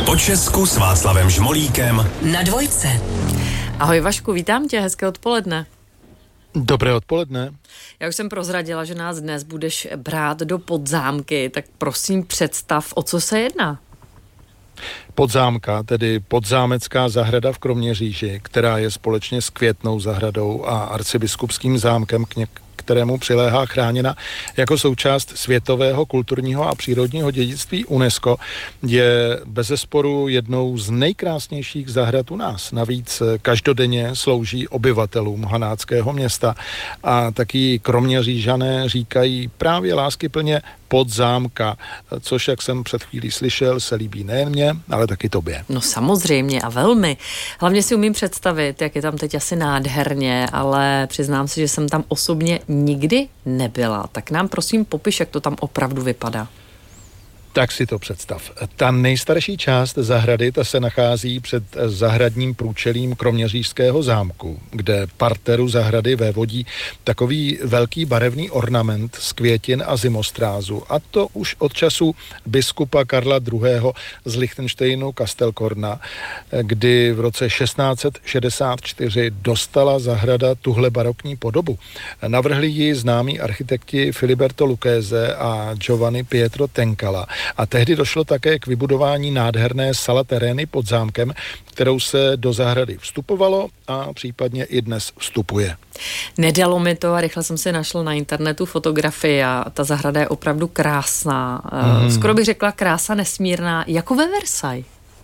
Po Česku s Václavem Žmolíkem na Dvojce. Ahoj Vašku, vítám tě, hezké odpoledne. Dobré odpoledne. Já už jsem prozradila, že nás dnes budeš brát do Podzámky, tak prosím představ, o co se jedná. Podzámka, tedy Podzámecká zahrada v Kroměříži, která je společně s Květnou zahradou a arcibiskupským zámkem, kterému přiléhá, chráněna jako součást světového kulturního a přírodního dědictví UNESCO, je bezesporu jednou z nejkrásnějších zahrad u nás. Navíc každodenně slouží obyvatelům Hanáckého města a taky Kroměřížané říkají právě láskyplně Podzámka, což, jak jsem před chvílí slyšel, se líbí nejen mně, ale taky tobě. No samozřejmě a velmi. Hlavně si umím představit, jak je tam teď asi nádherně, ale přiznám se, že jsem tam osobně nikdy nebyla. Tak nám prosím popiš, jak to tam opravdu vypadá. Tak si to představ. Ta nejstarší část zahrady, ta se nachází před zahradním průčelím Kroměřížského zámku, kde parteru zahrady vévodí takový velký barevný ornament z květin a zimostrázu. A to už od času biskupa Karla II. Z Lichtensteinu Kastelkorna, kdy v roce 1664 dostala zahrada tuhle barokní podobu. Navrhli ji známí architekti Filiberto Lucchese a Giovanni Pietro Tencala. A tehdy došlo také k vybudování nádherné sala terény pod zámkem, kterou se do zahrady vstupovalo a případně i dnes vstupuje. Nedalo mi to a rychle jsem si našla na internetu fotografii a ta zahrada je opravdu krásná. Skoro bych řekla krása nesmírná, jako ve Versailles.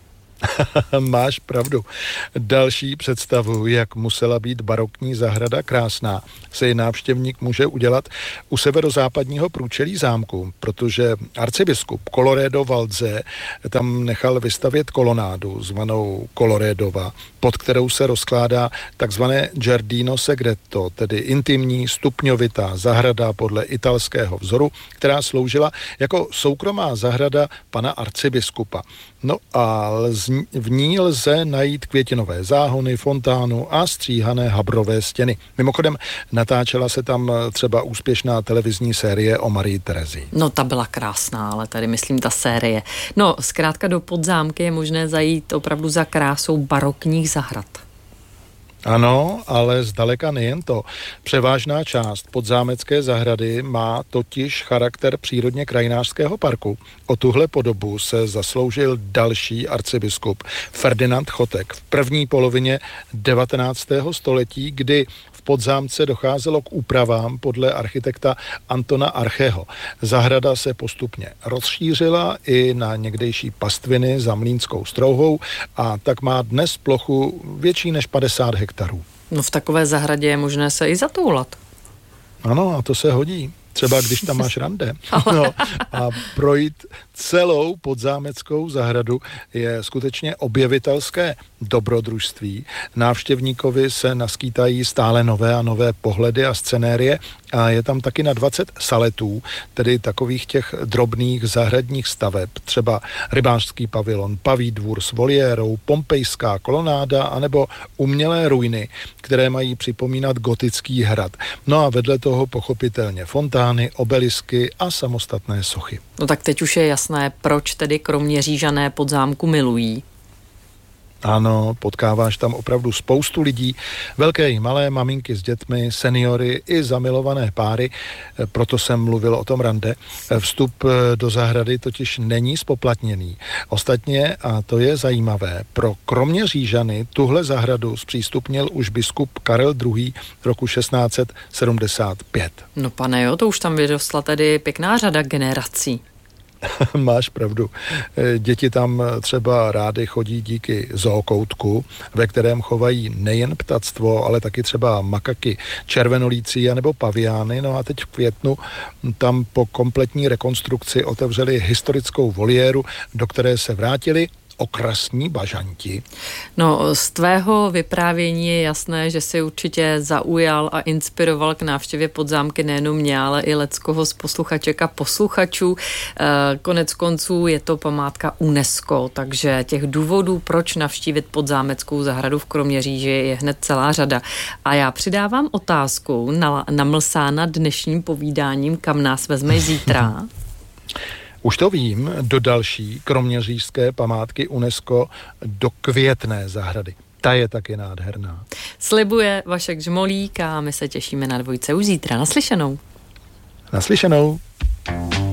Máš pravdu. Další představu, jak musela být barokní zahrada krásná, se i návštěvník může udělat u severozápadního průčelí zámku, protože arcibiskup Colloredo Valdze tam nechal vystavět kolonádu zvanou Colloredova, pod kterou se rozkládá takzvané Giardino Segreto, tedy intimní stupňovitá zahrada podle italského vzoru, která sloužila jako soukromá zahrada pana arcibiskupa. No a v ní lze najít květinové záhony, fontánu a stříhané habrové stěny. Mimochodem natáčela se tam třeba úspěšná televizní série o Marii Terezii. No ta byla krásná, ale tady myslím ta série. No zkrátka do Podzámky je možné zajít opravdu za krásou barokních zahrad. Ano, ale zdaleka nejen to. Převážná část podzámecké zahrady má totiž charakter přírodně krajinářského parku. O tuhle podobu se zasloužil další arcibiskup Ferdinand Chotek v první polovině 19. století, kdy v Podzámce docházelo k úpravám podle architekta Antona Archeho. Zahrada se postupně rozšířila i na někdejší pastviny za Mlýnskou Strouhou a tak má dnes plochu větší než 50 hektarů. No v takové zahradě je možné se i zatoulat. Ano, a to se hodí. Třeba když tam máš rande. No, a projít celou podzámeckou zahradu je skutečně objevitelské dobrodružství. Návštěvníkovi se naskýtají stále nové a nové pohledy a scenérie a je tam taky na 20 saletů, tedy takových těch drobných zahradních staveb, třeba rybářský pavilon, paví dvůr s voliérou, pompejská kolonáda anebo umělé ruiny, které mají připomínat gotický hrad. No a vedle toho pochopitelně fontány, obelisky a samostatné sochy. No tak teď už je jasné, proč tedy Kroměřížané Podzámku milují. Ano, potkáváš tam opravdu spoustu lidí, velké i malé, maminky s dětmi, seniory i zamilované páry, proto jsem mluvil o tom rande. Vstup do zahrady totiž není spoplatněný. Ostatně, a to je zajímavé, pro Kroměřížany tuhle zahradu zpřístupnil už biskup Karel II. V roku 1675. No pane jo, to už tam vyrostla tedy pěkná řada generací. Máš pravdu. Děti tam třeba rády chodí díky zookoutku, ve kterém chovají nejen ptactvo, ale taky třeba makaky, červenolíci anebo paviány. No a teď v květnu tam po kompletní rekonstrukci otevřeli historickou voliéru, do které se vrátili okrasní bažanti. No, z tvého vyprávění je jasné, že si určitě zaujal a inspiroval k návštěvě Podzámky nejenom mě, ale i leckoho z posluchaček a posluchačů. Konec konců je to památka UNESCO, takže těch důvodů, proč navštívit Podzámeckou zahradu v Kroměříži, je hned celá řada. A já přidávám otázku namlsána dnešním povídáním, kam nás vezme zítra. Už to vím, do další kroměřížské památky UNESCO, do Květné zahrady. Ta je taky nádherná. Slibuje Vašek Žmolík a my se těšíme na dvojce už zítra. Naslyšenou. Naslyšenou.